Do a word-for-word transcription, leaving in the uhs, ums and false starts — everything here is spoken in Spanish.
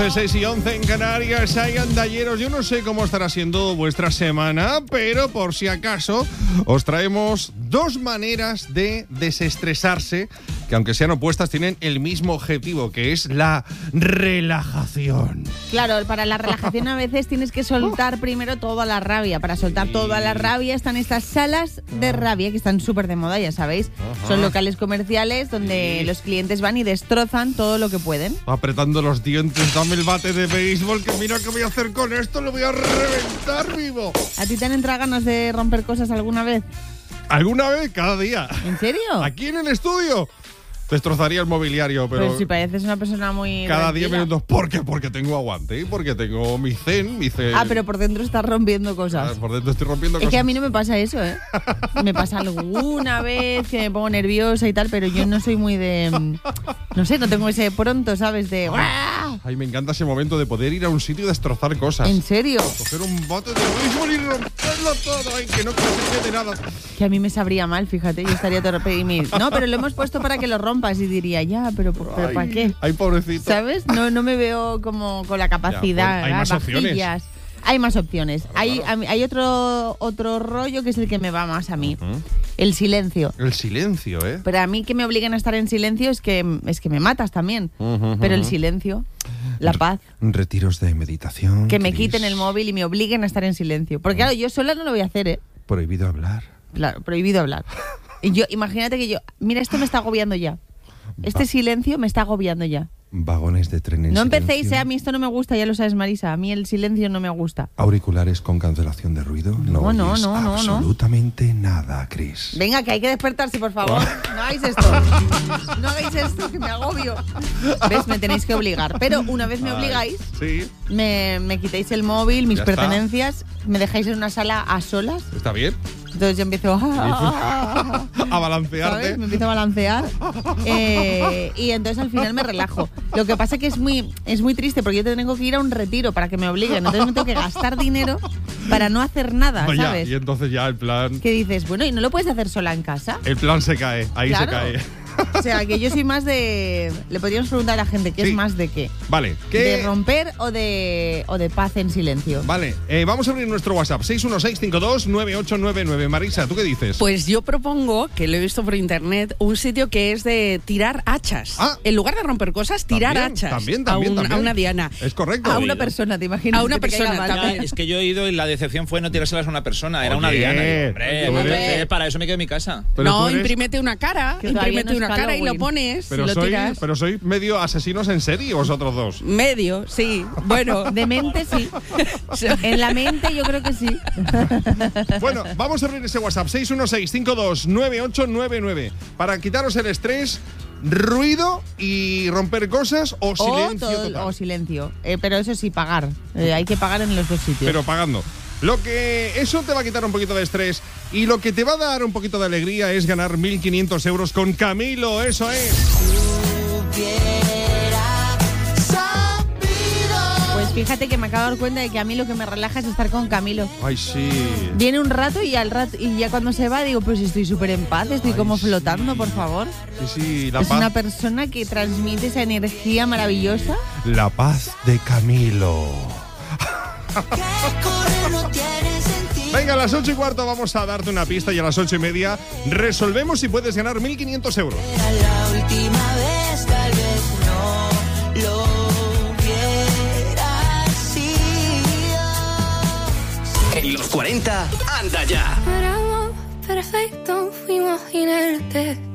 once, seis y once en Canarias. Hay andalleros. Yo no sé cómo estará siendo vuestra semana, pero por si acaso os traemos dos maneras de desestresarse que, aunque sean opuestas, tienen el mismo objetivo, que es la relajación. Claro, para la relajación a veces tienes que soltar primero toda la rabia. Para soltar toda la rabia están estas salas de rabia que están súper de moda, ya sabéis. Ajá. Son locales comerciales donde sí. los clientes van y destrozan todo lo que pueden. Apretando los dientes, dame el bate de béisbol, que mira qué voy a hacer con esto, lo voy a reventar vivo. ¿A ti te han entrado ganas de romper cosas alguna vez? ¿Alguna vez? Cada día. ¿En serio? Aquí en el estudio. Destrozaría el mobiliario, pero... Pero si pareces una persona muy... Cada tranquila. diez minutos. ¿Por qué? Porque tengo aguante, porque tengo mi zen, mi zen... Ah, pero por dentro estás rompiendo cosas. Ah, por dentro estoy rompiendo es cosas. Es que a mí no me pasa eso, ¿eh? Me pasa alguna vez que me pongo nerviosa y tal, pero yo no soy muy de... No sé, no tengo ese pronto, ¿sabes? De... Ay, ay, me encanta ese momento de poder ir a un sitio y destrozar cosas. ¿En serio? Coger un bote de béisbol y romperlo todo, ay, que no se quede nada. Que a mí me sabría mal, fíjate, yo estaría torpe y me... No, pero lo hemos puesto para que lo rompas y diría, ya, pero, pero ¿para qué? Ay, pobrecito. ¿Sabes? No, no me veo como con la capacidad. Ya, bueno, hay más vajillas. opciones. Hay más opciones. Claro, hay, claro. hay otro, otro rollo que es el que me va más a mí. Uh-huh. El silencio. El silencio, ¿eh? Pero a mí que me obliguen a estar en silencio es que, es que me matas también. Uh-huh, pero uh-huh. el silencio, la paz. Retiros de meditación. Que me Cris. quiten el móvil y me obliguen a estar en silencio. Porque claro, yo sola no lo voy a hacer, ¿eh? Prohibido hablar. Claro, prohibido hablar. Y yo, imagínate que yo... Mira, esto me está agobiando ya. Este Va. silencio me está agobiando ya. Vagones de tren en No silencio. empecéis, ¿eh? A mí esto no me gusta, ya lo sabes, Marisa. A mí el silencio no me gusta. Auriculares con cancelación de ruido. No, No, no, oyes no, no, absolutamente nada, Cris. Venga, que hay que despertarse, por favor. No hagáis esto. No hagáis esto, que me agobio. ¿Ves? Me tenéis que obligar. Pero una vez me obligáis, sí. me, me quitáis el móvil, mis Ya pertenencias, está. Me dejáis en una sala a solas. ¿Está bien? Entonces yo empiezo a, a balancearte. ¿sabes? Me empiezo a balancear. Eh, y entonces al final me relajo. Lo que pasa que es muy, es muy triste porque yo tengo que ir a un retiro para que me obliguen. Entonces me tengo que gastar dinero para no hacer nada, Vaya, ¿sabes? y entonces ya el plan... ¿Qué dices? Bueno, ¿y no lo puedes hacer sola en casa? El plan se cae, ahí Claro. se cae. O sea, que yo soy más de... Le podríamos preguntar a la gente, ¿qué Sí. es más de qué? Vale, ¿qué? ¿De romper o de, o de paz en silencio? Vale, eh, vamos a abrir nuestro WhatsApp, seis uno seis cinco dos nueve ocho nueve nueve. Marisa, ¿tú qué dices? Pues yo propongo, que lo he visto por internet, un sitio que es de tirar hachas. Ah. En lugar de romper cosas, tirar También, hachas. también, también, a, un- también. a una diana. Es correcto. A una persona, ¿te imaginas? A una que te caiga persona mal? también. Es que yo he ido y la decepción fue no tirárselas a una persona, era una Oye, diana. Y, hombre, tú hombre, eres- para eso me quedo en mi casa. Pero no, tú eres- imprímete una cara, Que todavía imprímete no es una cara y lo Halloween. pones Pero y lo soy, tiras. pero soy medio asesinos en serie, vosotros dos. Medio, sí. Bueno, De mente sí. En la mente yo creo que sí. Bueno, vamos a abrir ese WhatsApp, seis uno seis cinco dos nueve ocho nueve nueve. Para quitaros el estrés, ruido y romper cosas o O, silencio todo- total. o silencio. Eh, pero eso sí, pagar. Eh, hay que pagar en los dos sitios. Pero pagando. Lo que eso te va a quitar un poquito de estrés y lo que te va a dar un poquito de alegría es ganar mil quinientos euros con Camilo, eso es. Pues fíjate que me acabo de dar cuenta de que a mí lo que me relaja es estar con Camilo. Ay, sí. Viene un rato y al rato y ya cuando se va digo, pues estoy súper en paz, estoy Ay, como sí. flotando, por favor. Sí, sí, la Es paz. una persona que transmite esa energía maravillosa. La paz de Camilo. Venga, a las ocho y cuarto vamos a darte una pista y a las ocho y media resolvemos si puedes ganar mil quinientos euros. La última vez, tal vez no lo hubiera sido. En los cuarenta, anda ya. Éramos perfectos, fuimos inertes.